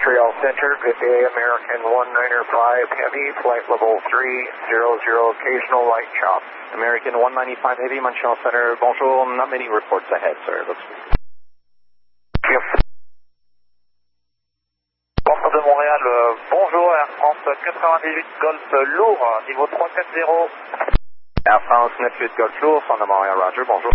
Montreal Center, good day, American 195 Heavy, flight level 300, occasional light chop. American 195 Heavy, Montreal Center, bonjour, not many reports ahead, sir. Yep. Centre de Montréal, bonjour, Air France 98 Golf lourd, niveau 340. Air France 98 Golf lourd, centre de Montréal, Roger, bonjour.